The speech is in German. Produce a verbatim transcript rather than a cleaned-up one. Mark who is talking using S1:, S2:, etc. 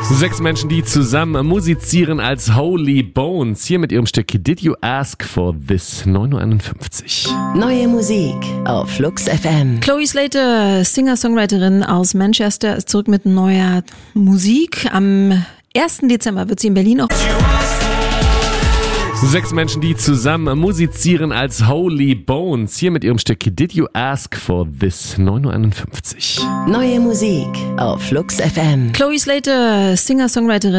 S1: Sechs Menschen, die zusammen musizieren als Holy Bones. Hier mit ihrem Stück Did You Ask For This? neun Uhr einundfünfzig.
S2: Neue Musik auf Flux F M.
S3: Chloe Slater, Singer-Songwriterin aus Manchester, ist zurück mit neuer Musik. Am ersten Dezember wird sie in Berlin auch...
S1: Sechs Menschen, die zusammen musizieren als Holy Bones. Hier mit ihrem Stück Did You Ask For This? neun Uhr einundfünfzig.
S2: Neue Musik auf Flux F M.
S3: Chloe Slater, Singer-Songwriterin